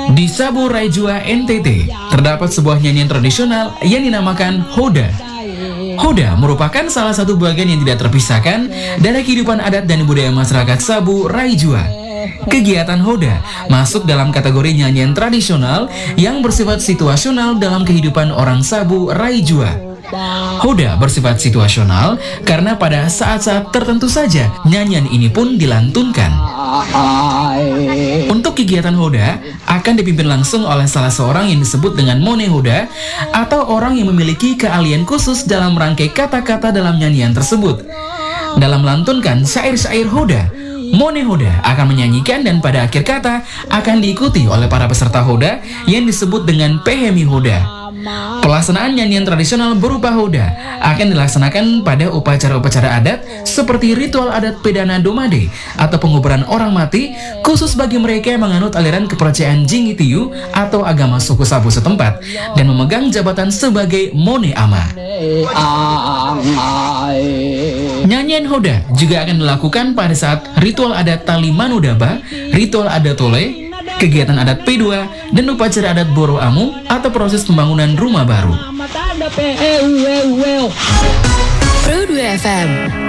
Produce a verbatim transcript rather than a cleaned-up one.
Di Sabu Raijua, N T T, terdapat sebuah nyanyian tradisional yang dinamakan Hoda. Hoda merupakan salah satu bagian yang tidak terpisahkan dari kehidupan adat dan budaya masyarakat Sabu Raijua. Kegiatan Hoda masuk dalam kategori nyanyian tradisional yang bersifat situasional dalam kehidupan orang Sabu Raijua. Hoda bersifat situasional karena pada saat-saat tertentu saja nyanyian ini pun dilantunkan. Untuk kegiatan Hoda akan dipimpin langsung oleh salah seorang yang disebut dengan Mone Hoda atau orang yang memiliki keahlian khusus dalam merangkai kata-kata dalam nyanyian tersebut. Dalam melantunkan syair-syair Hoda, Mone Hoda akan menyanyikan dan pada akhir kata akan diikuti oleh para peserta Hoda yang disebut dengan Pehemi Hoda. Pelaksanaan nyanyian tradisional berupa Hoda akan dilaksanakan pada upacara-upacara adat seperti ritual adat Pedana Domade atau penguburan orang mati khusus bagi mereka yang menganut aliran kepercayaan Jingitiyu atau agama suku Sabu setempat dan memegang jabatan sebagai Mone Ama. Nyanyian Hoda juga akan dilakukan pada saat ritual adat Tali Manudaba, ritual adat Tole, kegiatan adat P dua, dan upacara adat Boro Amu atau proses pembangunan rumah baru. Pro dua F M